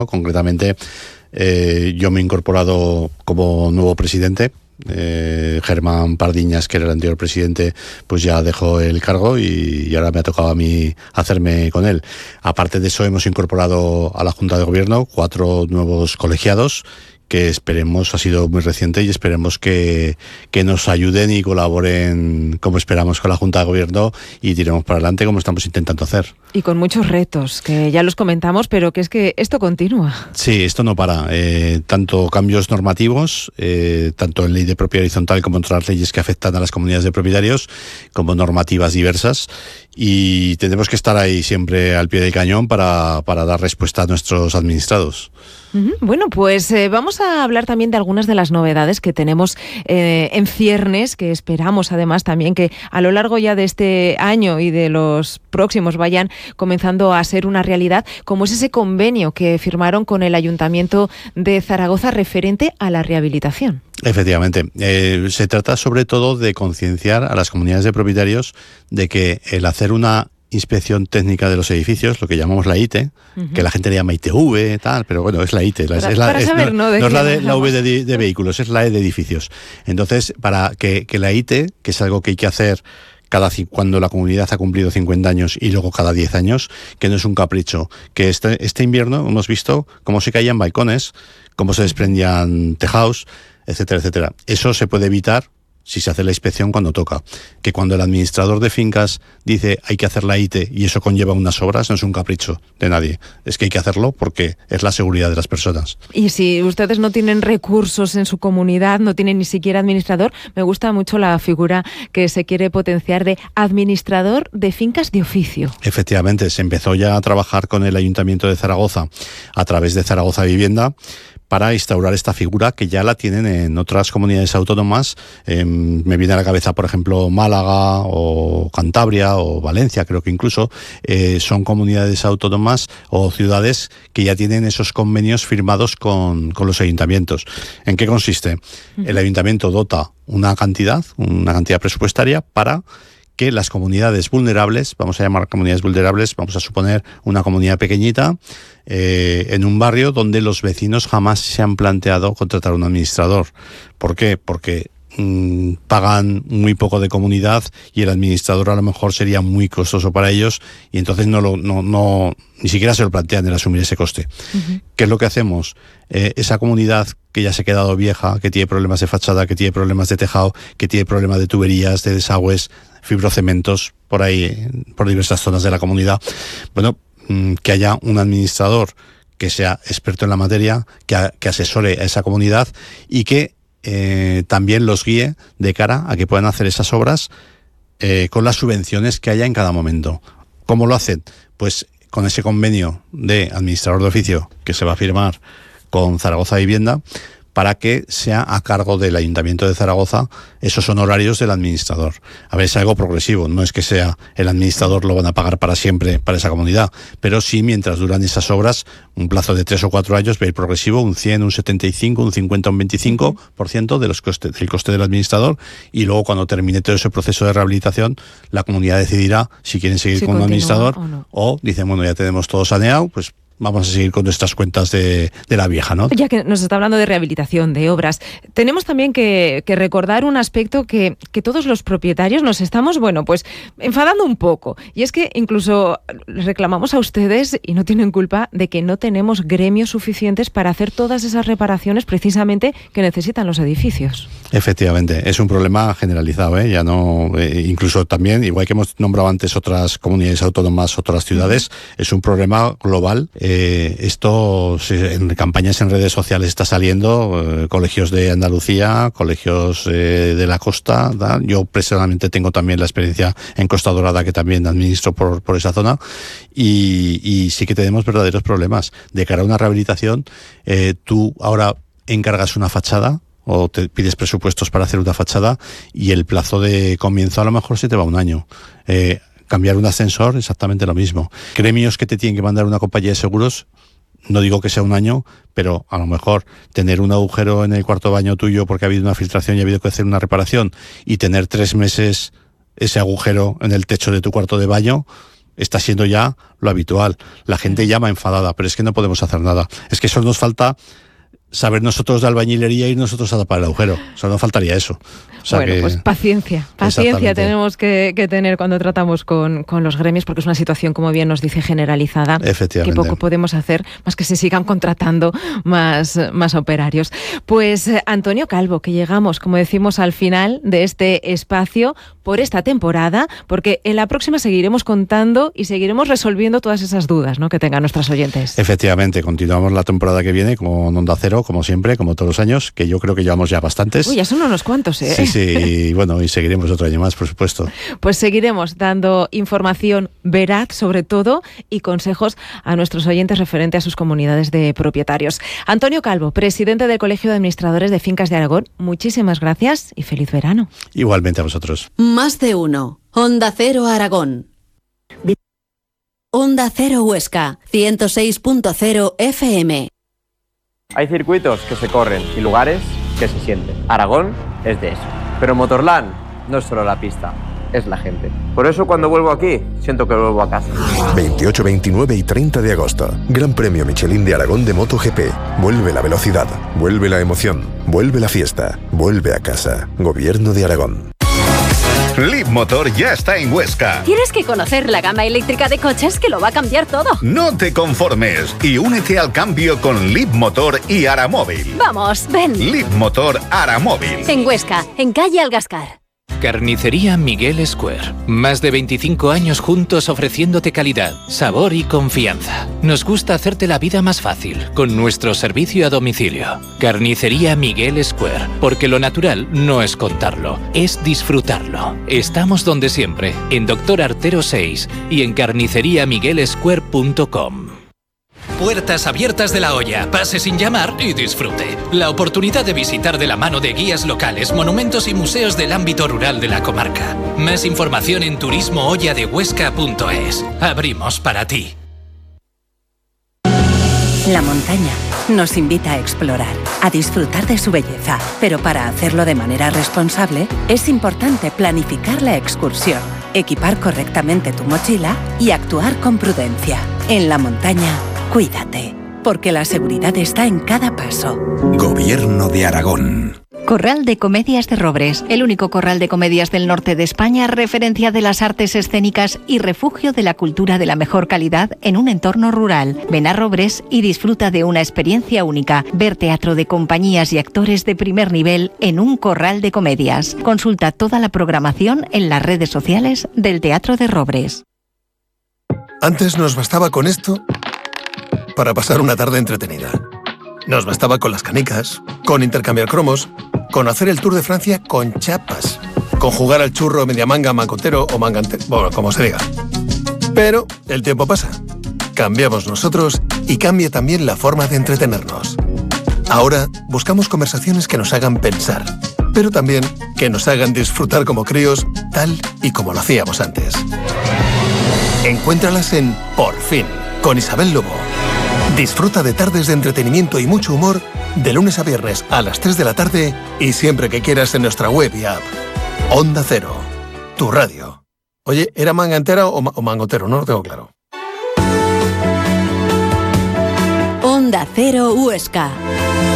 Concretamente, yo me he incorporado como nuevo presidente. Germán Pardiñas, que era el anterior presidente, pues ya dejó el cargo y ahora me ha tocado a mí hacerme con él. Aparte de eso, hemos incorporado a la Junta de Gobierno 4 nuevos colegiados que esperemos, ha sido muy reciente, y esperemos que nos ayuden y colaboren como esperamos con la Junta de Gobierno y tiremos para adelante como estamos intentando hacer. Y con muchos retos, que ya los comentamos, pero que es que esto continúa. Sí, esto no para. Tanto cambios normativos, tanto en ley de propiedad horizontal como en otras leyes que afectan a las comunidades de propietarios, como normativas diversas. Y tenemos que estar ahí siempre al pie del cañón para dar respuesta a nuestros administrados. Bueno, pues vamos a hablar también de algunas de las novedades que tenemos en ciernes, que esperamos además también que a lo largo ya de este año y de los próximos vayan comenzando a ser una realidad, como es ese convenio que firmaron con el Ayuntamiento de Zaragoza referente a la rehabilitación. Efectivamente, se trata sobre todo de concienciar a las comunidades de propietarios de que el hacer una inspección técnica de los edificios, lo que llamamos la ITE, que la gente le llama ITV, tal, pero bueno, es la ITE. No es la de V de vehículos, es la E de edificios. Entonces, para que la ITE, que es algo que hay que hacer cuando la comunidad ha cumplido 50 años y luego cada 10 años, que no es un capricho, que este invierno hemos visto cómo se caían balcones, cómo se desprendían tejados, etcétera, etcétera. Eso se puede evitar si se hace la inspección cuando toca. Que cuando el administrador de fincas dice hay que hacer la ITE y eso conlleva unas obras, no es un capricho de nadie. Es que hay que hacerlo porque es la seguridad de las personas. Y si ustedes no tienen recursos en su comunidad, no tienen ni siquiera administrador, me gusta mucho la figura que se quiere potenciar de administrador de fincas de oficio. Efectivamente, se empezó ya a trabajar con el Ayuntamiento de Zaragoza a través de Zaragoza Vivienda para instaurar esta figura, que ya la tienen en otras comunidades autónomas. Me viene a la cabeza, por ejemplo, Málaga o Cantabria o Valencia, creo que incluso son comunidades autónomas o ciudades que ya tienen esos convenios firmados con los ayuntamientos. ¿En qué consiste? El ayuntamiento dota una cantidad presupuestaria para que las comunidades vulnerables, vamos a llamar comunidades vulnerables, vamos a suponer una comunidad pequeñita, en un barrio donde los vecinos jamás se han planteado contratar un administrador. ¿Por qué? Porque pagan muy poco de comunidad y el administrador a lo mejor sería muy costoso para ellos y entonces ni siquiera se lo plantean el asumir ese coste. ¿Qué es lo que hacemos? Esa comunidad que ya se ha quedado vieja, que tiene problemas de fachada, que tiene problemas de tejado, que tiene problemas de tuberías, de desagües, fibrocementos, por ahí, por diversas zonas de la comunidad, bueno, que haya un administrador que sea experto en la materia, que asesore a esa comunidad y que también los guíe de cara a que puedan hacer esas obras con las subvenciones que haya en cada momento. ¿Cómo lo hacen? Pues con ese convenio de administrador de oficio que se va a firmar con Zaragoza Vivienda, para que sea a cargo del Ayuntamiento de Zaragoza esos honorarios del administrador. A ver, es algo progresivo, no es que sea el administrador lo van a pagar para siempre para esa comunidad, pero sí mientras duran esas obras, un plazo de 3 o 4 años, va a ir progresivo, un 100, un 75, un 50, un 25% del coste del administrador, y luego cuando termine todo ese proceso de rehabilitación, la comunidad decidirá si quieren seguir con un administrador o dicen, bueno, ya tenemos todo saneado, pues vamos a seguir con nuestras cuentas de la vieja, ¿no? Ya que nos está hablando de rehabilitación, de obras, tenemos también que recordar un aspecto que todos los propietarios nos estamos, pues enfadando un poco. Y es que incluso reclamamos a ustedes, y no tienen culpa, de que no tenemos gremios suficientes para hacer todas esas reparaciones precisamente que necesitan los edificios. Efectivamente, es un problema generalizado, ya no, incluso también, igual que hemos nombrado antes otras comunidades autónomas, otras ciudades, es un problema global. Esto en campañas en redes sociales está saliendo, colegios de Andalucía, colegios de la costa, ¿da? Yo personalmente tengo también la experiencia en Costa Dorada, que también administro por esa zona, y sí que tenemos verdaderos problemas. De cara a una rehabilitación, tú ahora encargas una fachada o te pides presupuestos para hacer una fachada y el plazo de comienzo a lo mejor se te va un año. Cambiar un ascensor, exactamente lo mismo. Gremios que te tienen que mandar una compañía de seguros, no digo que sea un año, pero a lo mejor tener un agujero en el cuarto baño tuyo porque ha habido una filtración y ha habido que hacer una reparación, y tener 3 meses ese agujero en el techo de tu cuarto de baño, está siendo ya lo habitual. La gente llama enfadada, pero es que no podemos hacer nada. Es que solo nos falta saber nosotros de albañilería y nosotros a tapar el agujero. Solo nos faltaría eso. O sea bueno, pues paciencia tenemos que tener cuando tratamos con los gremios, porque es una situación, como bien nos dice, generalizada, que poco podemos hacer más que se sigan contratando más operarios. Pues Antonio Calvo, que llegamos, como decimos, al final de este espacio por esta temporada, porque en la próxima seguiremos contando y seguiremos resolviendo todas esas dudas, ¿no?, que tengan nuestros oyentes. Efectivamente, continuamos la temporada que viene con Onda Cero, como siempre, como todos los años, que yo creo que llevamos ya bastantes. Uy, ya son unos cuantos, ¿eh? Sí, y bueno, y seguiremos otro año más, por supuesto. Pues seguiremos dando información veraz, sobre todo, y consejos a nuestros oyentes referente a sus comunidades de propietarios. Antonio Calvo, presidente del Colegio de Administradores de Fincas de Aragón, muchísimas gracias y feliz verano. Igualmente a vosotros. Más de uno. Onda Cero Aragón. Onda Cero Huesca, 106.0 FM. Hay circuitos que se corren y lugares que se sienten. Aragón es de eso. Pero Motorland no es solo la pista, es la gente. Por eso cuando vuelvo aquí, siento que vuelvo a casa. 28, 29 y 30 de agosto. Gran Premio Michelin de Aragón de MotoGP. Vuelve la velocidad, vuelve la emoción, vuelve la fiesta, vuelve a casa. Gobierno de Aragón. Leapmotor ya está en Huesca. Tienes que conocer la gama eléctrica de coches que lo va a cambiar todo. No te conformes y únete al cambio con Leapmotor y Aramóvil. Vamos, ven. Leapmotor Aramóvil. En Huesca, en calle Algascar. Carnicería Miguel Square. Más de 25 años juntos ofreciéndote calidad, sabor y confianza. Nos gusta hacerte la vida más fácil con nuestro servicio a domicilio. Carnicería Miguel Square. Porque lo natural no es contarlo, es disfrutarlo. Estamos donde siempre, en Doctor Artero 6 y en carniceriamiguelsquare.com. Puertas abiertas de La Hoya. Pase sin llamar y disfrute. La oportunidad de visitar de la mano de guías locales, monumentos y museos del ámbito rural de la comarca. Más información en turismohoyadehuesca.es. Abrimos para ti. La montaña nos invita a explorar, a disfrutar de su belleza, pero para hacerlo de manera responsable es importante planificar la excursión, equipar correctamente tu mochila y actuar con prudencia. En la montaña, cuídate, porque la seguridad está en cada paso. Gobierno de Aragón. Corral de Comedias de Robres, el único corral de comedias del norte de España, referencia de las artes escénicas y refugio de la cultura de la mejor calidad en un entorno rural. Ven a Robres y disfruta de una experiencia única. Ver teatro de compañías y actores de primer nivel en un corral de comedias. Consulta toda la programación en las redes sociales del Teatro de Robres. Antes nos bastaba con esto para pasar una tarde entretenida. Nos bastaba con las canicas, con intercambiar cromos, con hacer el Tour de Francia con chapas, con jugar al churro, media manga, mangotero o mangantero, bueno, como se diga. Pero el tiempo pasa. Cambiamos nosotros y cambia también la forma de entretenernos. Ahora buscamos conversaciones que nos hagan pensar, pero también que nos hagan disfrutar como críos, tal y como lo hacíamos antes. Encuéntralas en Por Fin, con Isabel Lobo. Disfruta de tardes de entretenimiento y mucho humor de lunes a viernes a las 3 de la tarde y siempre que quieras en nuestra web y app. Onda Cero, tu radio. Oye, ¿era manga entera o mangotero? No lo tengo claro. Onda Cero Huesca.